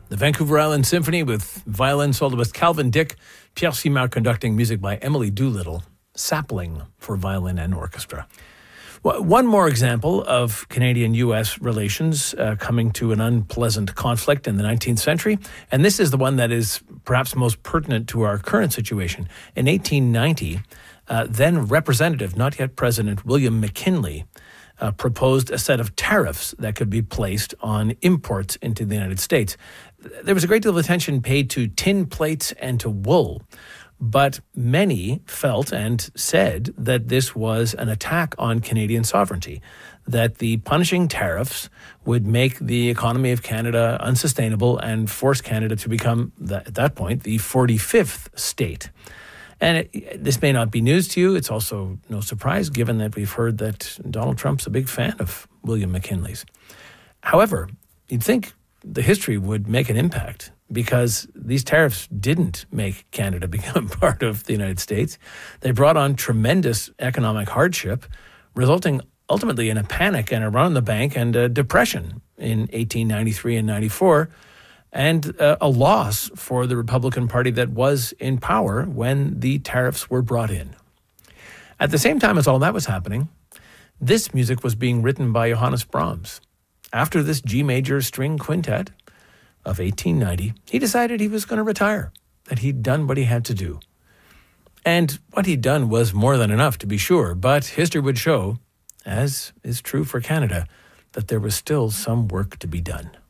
The Vancouver Island Symphony with violin soloist Calvin Dick, Pierre Simard conducting, music by Emily Doolittle, Sapling for violin and orchestra. One more example of Canadian-U.S. relations coming to an unpleasant conflict in the 19th century, and this is the one that is perhaps most pertinent to our current situation. In 1890, then Representative, not yet President, William McKinley proposed a set of tariffs that could be placed on imports into the United States. There was a great deal of attention paid to tin plates and to wool, but many felt and said that this was an attack on Canadian sovereignty, that the punishing tariffs would make the economy of Canada unsustainable and force Canada to become, at that point, the 45th state. And this may not be news to you. It's also no surprise, given that we've heard that Donald Trump's a big fan of William McKinley's. However, you'd think the history would make an impact, because these tariffs didn't make Canada become part of the United States. They brought on tremendous economic hardship, resulting ultimately in a panic and a run on the bank and a depression in 1893 and 94, and a loss for the Republican Party that was in power when the tariffs were brought in. At the same time as all that was happening, this music was being written by Johannes Brahms. After this G major string quintet of 1890, he decided he was going to retire, that he'd done what he had to do. And what he'd done was more than enough, to be sure, but history would show, as is true for Canada, that there was still some work to be done.